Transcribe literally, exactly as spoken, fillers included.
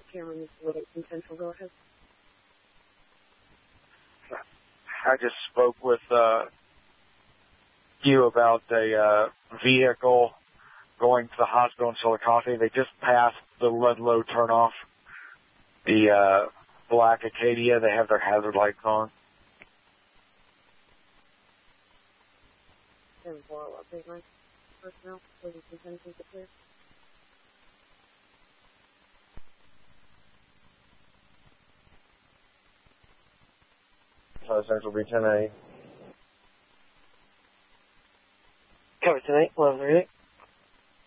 Cameron, this is Little Central. Go ahead. I just spoke with uh, you about a uh, vehicle going to the hospital in Chillicothe. They just passed the Ludlow turnoff, the uh, black Acadia. They have their hazard lights on. ten four, I'll update my personnel. Little Central, is it clear? Uh, Central B ten A.